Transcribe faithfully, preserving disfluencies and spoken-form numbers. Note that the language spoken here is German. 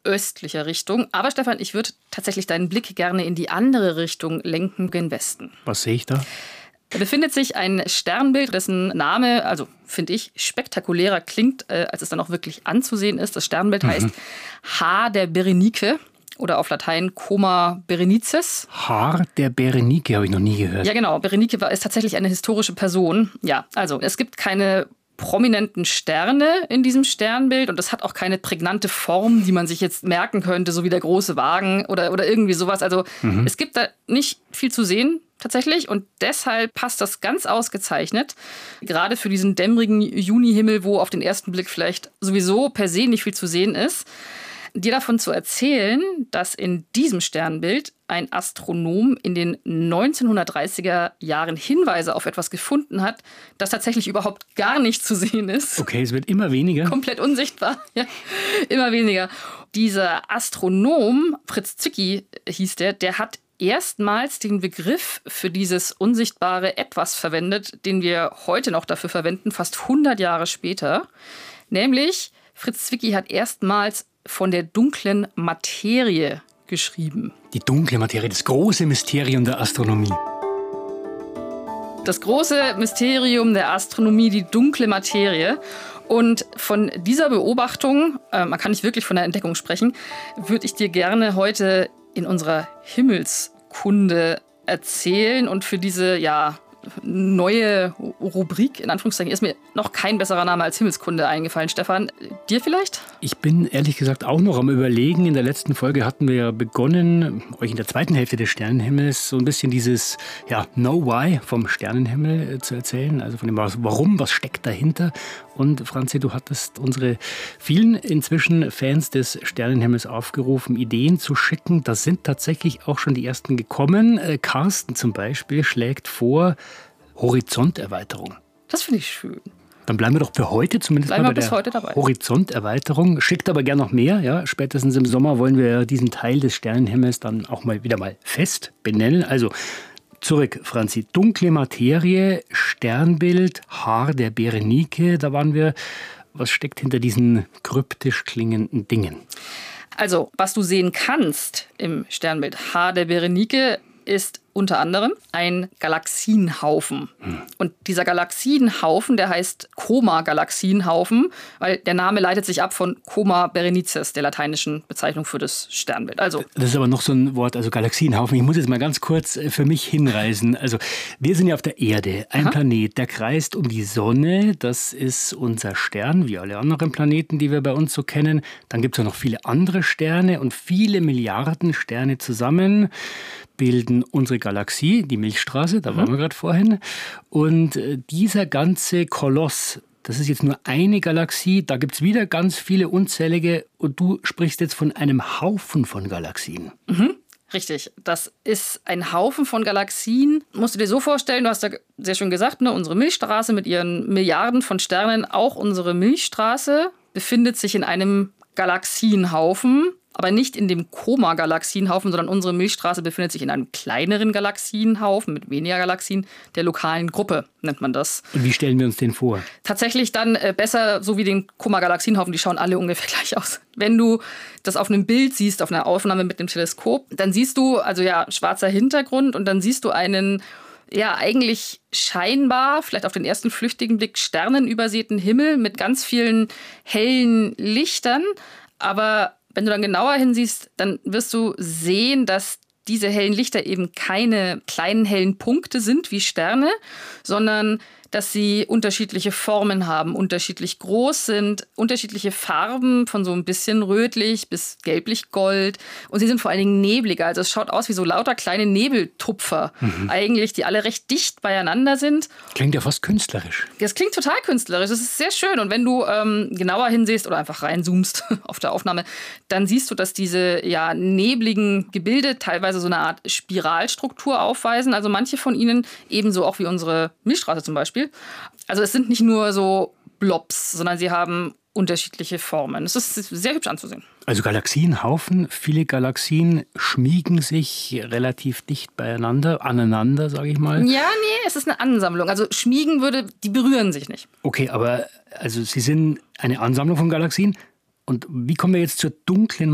östlicher Richtung. Aber Stefan, ich würde tatsächlich deinen Blick gerne in die andere Richtung lenken, gen Westen. Was sehe ich da? Da befindet sich ein Sternbild, dessen Name, also finde ich, spektakulärer klingt, äh, als es dann auch wirklich anzusehen ist. Das Sternbild mhm. heißt Haar der Berenike oder auf Latein Coma Berenices. Haar der Berenike habe ich noch nie gehört. Ja genau, Berenike war, ist tatsächlich eine historische Person. Ja, also es gibt keine prominenten Sterne in diesem Sternbild und es hat auch keine prägnante Form, die man sich jetzt merken könnte, so wie der große Wagen oder, oder irgendwie sowas. Also mhm. es gibt da nicht viel zu sehen tatsächlich und deshalb passt das ganz ausgezeichnet, gerade für diesen dämmerigen Junihimmel, wo auf den ersten Blick vielleicht sowieso per se nicht viel zu sehen ist, dir davon zu erzählen, dass in diesem Sternbild ein Astronom in den neunzehnhundertdreißiger Jahren Hinweise auf etwas gefunden hat, das tatsächlich überhaupt gar nicht zu sehen ist. Okay, es wird immer weniger. Komplett unsichtbar, ja, immer weniger. Dieser Astronom, Fritz Zwicky hieß der, der hat erstmals den Begriff für dieses unsichtbare Etwas verwendet, den wir heute noch dafür verwenden, fast hundert Jahre später. Nämlich, Fritz Zwicky hat erstmals von der dunklen Materie geschrieben. Die dunkle Materie, das große Mysterium der Astronomie. Das große Mysterium der Astronomie, die dunkle Materie. Und von dieser Beobachtung, äh, man kann nicht wirklich von der Entdeckung sprechen, würde ich dir gerne heute in unserer Himmelskunde erzählen. Und für diese, ja, neue Rubrik, in Anführungszeichen, ist mir noch kein besserer Name als Himmelskunde eingefallen. Stefan, dir vielleicht? Ich bin ehrlich gesagt auch noch am Überlegen. In der letzten Folge hatten wir ja begonnen, euch in der zweiten Hälfte des Sternenhimmels so ein bisschen dieses ja, Know Why vom Sternenhimmel äh, zu erzählen. Also von dem Warum, was steckt dahinter. Und Franzi, du hattest unsere vielen inzwischen Fans des Sternenhimmels aufgerufen, Ideen zu schicken. Da sind tatsächlich auch schon die ersten gekommen. Äh, Carsten zum Beispiel schlägt vor, Horizonterweiterung. Das finde ich schön. Dann bleiben wir doch für heute zumindest bleiben mal bei bis der heute dabei. Horizonterweiterung. Schickt aber gern noch mehr. Ja? Spätestens im Sommer wollen wir diesen Teil des Sternenhimmels dann auch mal wieder mal fest benennen. Also zurück, Franzi. Dunkle Materie, Sternbild, Haar der Berenike. Da waren wir. Was steckt hinter diesen kryptisch klingenden Dingen? Also, was du sehen kannst im Sternbild Haar der Berenike, ist unter anderem ein Galaxienhaufen. Hm. Und dieser Galaxienhaufen, der heißt Coma-Galaxienhaufen, weil der Name leitet sich ab von Coma Berenices, der lateinischen Bezeichnung für das Sternbild. Also, das ist aber noch so ein Wort, also Galaxienhaufen. Ich muss jetzt mal ganz kurz für mich hinreisen. Also wir sind ja auf der Erde, ein Aha. Planet, der kreist um die Sonne. Das ist unser Stern, wie alle anderen Planeten, die wir bei uns so kennen. Dann gibt es ja noch viele andere Sterne und viele Milliarden Sterne zusammen bilden unsere Galaxie, die Milchstraße, da mhm. waren wir gerade vorhin. Und dieser ganze Koloss, das ist jetzt nur eine Galaxie, da gibt es wieder ganz viele unzählige und du sprichst jetzt von einem Haufen von Galaxien. Mhm. Richtig, das ist ein Haufen von Galaxien. Musst du dir so vorstellen, du hast ja sehr schön gesagt, ne, unsere Milchstraße mit ihren Milliarden von Sternen, auch unsere Milchstraße befindet sich in einem Galaxienhaufen. Aber nicht in dem Coma-Galaxienhaufen, sondern unsere Milchstraße befindet sich in einem kleineren Galaxienhaufen mit weniger Galaxien, der lokalen Gruppe nennt man das. Und wie stellen wir uns den vor? Tatsächlich dann äh, besser so wie den Coma-Galaxienhaufen, die schauen alle ungefähr gleich aus. Wenn du das auf einem Bild siehst, auf einer Aufnahme mit dem Teleskop, dann siehst du, also ja, schwarzer Hintergrund und dann siehst du einen ja eigentlich scheinbar, vielleicht auf den ersten flüchtigen Blick, sternenübersäten Himmel mit ganz vielen hellen Lichtern, aber wenn du dann genauer hinsiehst, dann wirst du sehen, dass diese hellen Lichter eben keine kleinen hellen Punkte sind wie Sterne, sondern dass sie unterschiedliche Formen haben, unterschiedlich groß sind, unterschiedliche Farben von so ein bisschen rötlich bis gelblich-gold. Und sie sind vor allen Dingen nebliger. Also es schaut aus wie so lauter kleine Nebeltupfer mhm. eigentlich, die alle recht dicht beieinander sind. Klingt ja fast künstlerisch. Das klingt total künstlerisch. Das ist sehr schön. Und wenn du ähm, genauer hinsehst oder einfach reinzoomst auf der Aufnahme, dann siehst du, dass diese ja, nebligen Gebilde teilweise so eine Art Spiralstruktur aufweisen. Also manche von ihnen ebenso auch wie unsere Milchstraße zum Beispiel. Also es sind nicht nur so Blobs, sondern sie haben unterschiedliche Formen. Es ist sehr hübsch anzusehen. Also Galaxienhaufen, viele Galaxien schmiegen sich relativ dicht beieinander, aneinander, sage ich mal. Ja, nee, es ist eine Ansammlung. Also schmiegen würde, die berühren sich nicht. Okay, aber also sie sind eine Ansammlung von Galaxien. Und wie kommen wir jetzt zur dunklen